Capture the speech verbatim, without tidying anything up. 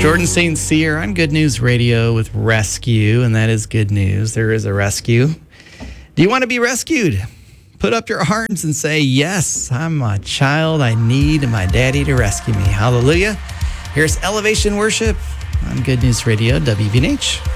Jordan Saint Cyr on Good News Radio with Rescue, and that is good news. There is a rescue. Do you want to be rescued? Put up your arms and say, yes, I'm a child. I need my daddy to rescue me. Hallelujah. Here's Elevation Worship on Good News Radio, W B N H.